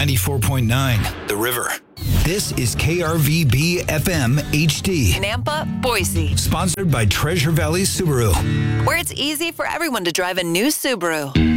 94.9 The River. This is KRVB FM HD. Nampa, Boise. Sponsored by Treasure Valley Subaru. Where it's easy for everyone to drive a new Subaru.